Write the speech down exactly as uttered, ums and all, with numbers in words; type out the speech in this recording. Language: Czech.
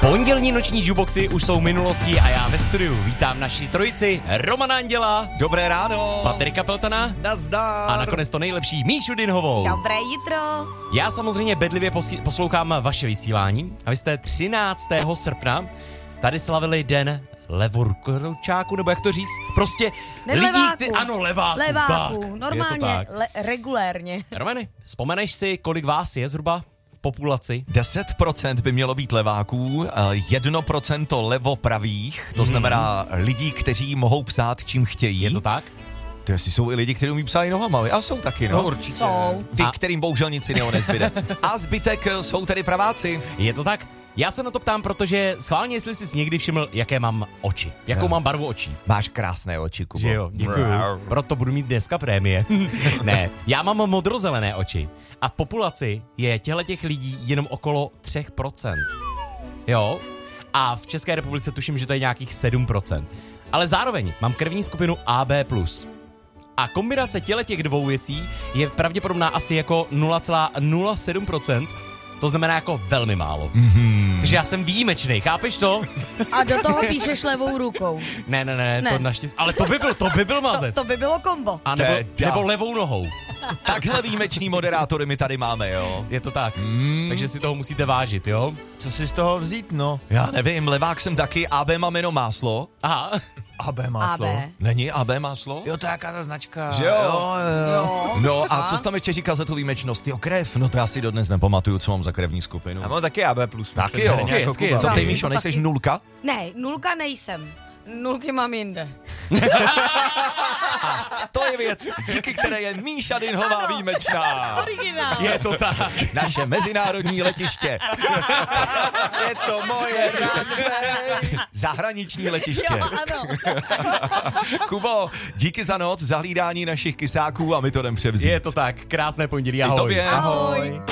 Pondělní noční juboxy už jsou minulostí a já ve studiu vítám naši trojici Romana Anděla. Dobré ráno. Patrika Peltana. Nazdar. A nakonec to nejlepší Míšu Dinhovou. Dobré jitro. Já samozřejmě bedlivě posi- poslouchám vaše vysílání a vy jste třináctého srpna tady slavili den levorukoučáku, nebo jak to říct? Prostě lidí, ty, ano, leváků. Leváků, tak, normálně, tak. le- regulérně. Romane, vzpomeneš si, kolik vás je zhruba v populaci? deset procent by mělo být leváků, jedno procento levopravých, to znamená mm. lidí, kteří mohou psát, čím chtějí. Je to tak? To jestli jsou i lidi, kteří umí psát i nohama, a jsou taky, no. No určitě. Jsou. Ty, A- kterým bohužel nic jiného nezbyde. A zbytek jsou tedy praváci. Je to tak? Já se na to ptám, protože schválně, jestli jsi někdy všiml, jaké mám oči. Jakou Jo. mám barvu očí. Máš krásné oči, Kubo. Že jo, děkuju. Proto budu mít dneska prémie. Ne, já mám modrozelené oči. A v populaci je těch lidí jenom okolo tři procenta. Jo? A v České republice tuším, že to je nějakých sedm procent. Ale zároveň mám krevní skupinu A B plus. A kombinace těch dvou věcí je pravděpodobná asi jako nula celá nula sedm procenta. To znamená jako velmi málo. Mm-hmm. Takže já jsem výjimečný, chápeš to? A do toho píšeš levou rukou. Ne, ne, ne, Ne. to naštěstí. Ale to by byl, to by byl mazec. To by bylo kombo. A nebo, Teda. nebo levou nohou. Takhle výjimeční moderátory my tady máme, jo. Je to tak. Mm. Takže si toho musíte vážit, jo? Co si z toho vzít, no? Já nevím, levák jsem taky, A B mám jenom máslo. Aha. A B máslo. A B. Není A B máslo? Jo, to je jaká ta značka. Že jo? Jo, jo. Jo. No a co jsi tam ještě říkal za tu výjimečnost? Jo, krev, no to já si dodnes nepamatuju, co mám za krevní skupinu. Já mám taky A B plus. Taky myslím, jo. přesně Hezky, jako hezky, Kuba. Co ty, Zase Míšo, to nejseš taky- nulka? Ne, nulka nejsem. Nulky mám jinde. To je věc, díky které je Míša Dinhová Ano. výjimečná. Originál. Je to tak. Naše mezinárodní letiště. Je to moje Zahraniční letiště. Jo, ano. Kubo, díky za noc, za hlídání našich kysáků a my to jdem převzít. Je to tak. Krásné pondělí, ahoj. tobě. Ahoj.